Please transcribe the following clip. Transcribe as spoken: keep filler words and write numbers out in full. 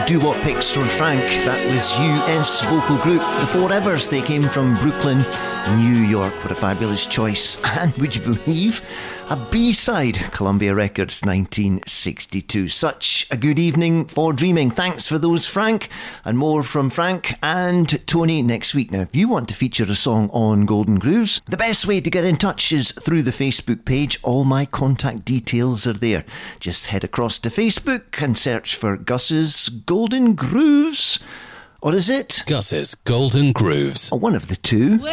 doo-wop picks from Frank. That was U S vocal group The Forevers. They came from Brooklyn, New York. What a fabulous choice. And would you believe, a B-side, Columbia Records, nineteen sixty-two. Such a good evening for dreaming. Thanks for those, Frank. And more from Frank and Tony next week. Now, if you want to feature a song on Golden Grooves, the best way to get in touch is through the Facebook page. All my contact details are there. Just head across to Facebook and search for Gus's Golden Grooves. Or is it? Gus's Golden Grooves. Or one of the two.